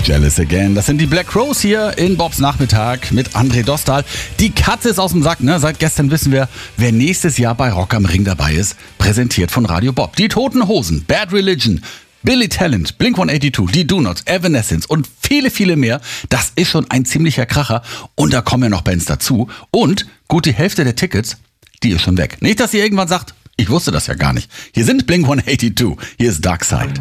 Jealous Again. Das sind die Black Crowes hier in Bobs Nachmittag mit André Dostal. Die Katze ist aus dem Sack, ne? Seit gestern wissen wir, wer nächstes Jahr bei Rock am Ring dabei ist. Präsentiert von Radio Bob. Die Toten Hosen, Bad Religion, Billy Talent, Blink-182, die Do-Nots, Evanescence und viele, viele mehr. Das ist schon ein ziemlicher Kracher. Und da kommen ja noch Bands dazu. Und gut die Hälfte der Tickets, die ist schon weg. Nicht, dass ihr irgendwann sagt, ich wusste das ja gar nicht. Hier sind Blink-182. Hier ist Dark Side.